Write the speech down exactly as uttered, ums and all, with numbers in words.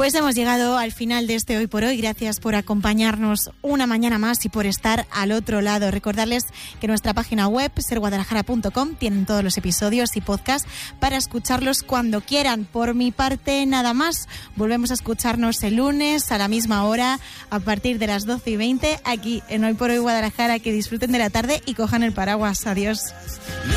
Pues hemos llegado al final de este Hoy por Hoy. Gracias por acompañarnos una mañana más y por estar al otro lado. Recordarles que nuestra página web, ser guadalajara punto com, tienen todos los episodios y podcasts para escucharlos cuando quieran. Por mi parte, nada más. Volvemos a escucharnos el lunes a la misma hora, a partir de las doce y veinte, aquí en Hoy por Hoy Guadalajara. Que disfruten de la tarde y cojan el paraguas. Adiós.